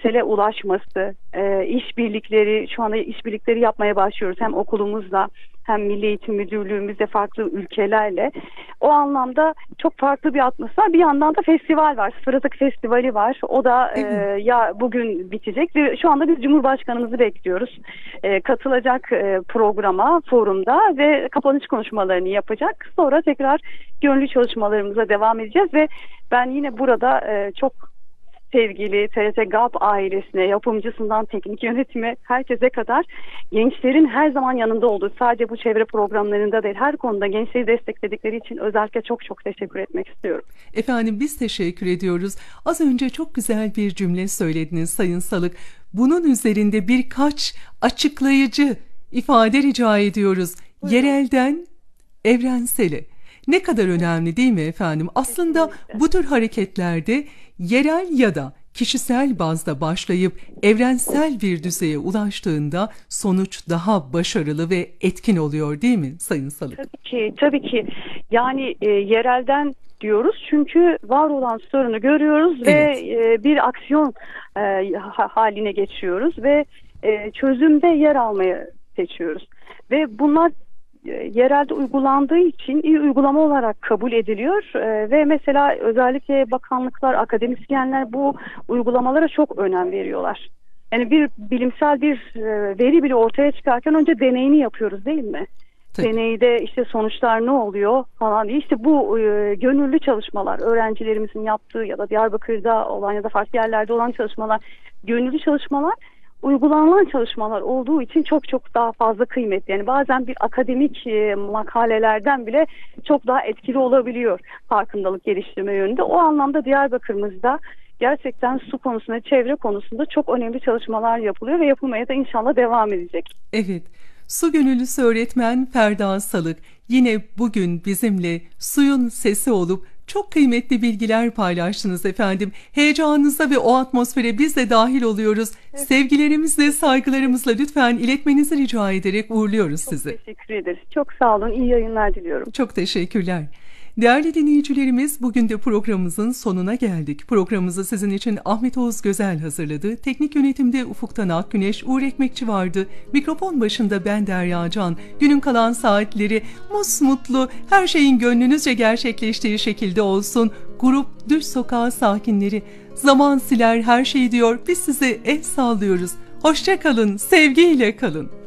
dijitale ulaşması, işbirlikleri, şu anda işbirlikleri yapmaya başlıyoruz. Hem okulumuzla hem Milli Eğitim Müdürlüğümüzde farklı ülkelerle. O anlamda çok farklı bir atmosfer. Bir yandan da festival var. Fıratık Festivali var. O da ya bugün bitecek ve şu anda biz Cumhurbaşkanımızı bekliyoruz. Katılacak programa, forumda ve kapanış konuşmalarını yapacak. Sonra tekrar gönüllü çalışmalarımıza devam edeceğiz ve ben yine burada çok sevgili TRT GAP ailesine, yapımcısından teknik yönetime, herkese kadar gençlerin her zaman yanında olduğu, sadece bu çevre programlarında değil, her konuda gençleri destekledikleri için özellikle çok çok teşekkür etmek istiyorum. Efendim biz teşekkür ediyoruz. Az önce çok güzel bir cümle söylediniz Sayın Salık. Bunun üzerinde birkaç açıklayıcı ifade rica ediyoruz. Buyurun. Yerelden evrensele. Ne kadar önemli değil mi efendim? Aslında kesinlikle. Bu tür hareketlerde yerel ya da kişisel bazda başlayıp evrensel bir düzeye ulaştığında sonuç daha başarılı ve etkin oluyor değil mi Sayın Salık? Tabii ki. Yani yerelden diyoruz çünkü var olan sorunu görüyoruz ve bir aksiyon haline geçiyoruz ve çözümde yer almayı seçiyoruz. Ve bunlar yerelde uygulandığı için iyi uygulama olarak kabul ediliyor ve mesela özellikle bakanlıklar, akademisyenler bu uygulamalara çok önem veriyorlar. Yani bir bilimsel bir veri bile ortaya çıkarken önce deneyini yapıyoruz değil mi? Tabii. Deneyde işte sonuçlar ne oluyor falan diye. İşte bu gönüllü çalışmalar, öğrencilerimizin yaptığı ya da Diyarbakır'da olan ya da farklı yerlerde olan çalışmalar, gönüllü çalışmalar, uygulanan çalışmalar olduğu için çok çok daha fazla kıymetli. Yani bazen bir akademik makalelerden bile çok daha etkili olabiliyor farkındalık geliştirme yönünde. O anlamda Diyarbakır'ımızda gerçekten su konusunda, çevre konusunda çok önemli çalışmalar yapılıyor ve yapılmaya da inşallah devam edecek. Evet. Su gönüllüsü öğretmen Ferda Salık yine bugün bizimle suyun sesi olup çok kıymetli bilgiler paylaştınız efendim. Heyecanınıza ve o atmosfere biz de dahil oluyoruz. Evet. Sevgilerimizle, saygılarımızla lütfen iletmenizi rica ederek uğurluyoruz sizi. Çok teşekkür ederiz. Çok sağ olun. İyi yayınlar diliyorum. Çok teşekkürler. Değerli dinleyicilerimiz, bugün de programımızın sonuna geldik. Programımızı sizin için Ahmet Oğuz Gözel hazırladı. Teknik yönetimde Ufuktan Akgüneş, Uğur Ekmekçi vardı. Mikrofon başında ben Derya Can. Günün kalan saatleri musmutlu, her şeyin gönlünüzce gerçekleştiği şekilde olsun. Grup Düş Sokağı sakinleri, zaman siler her şeyi diyor. Biz size el sallıyoruz. Hoşça kalın, sevgiyle kalın.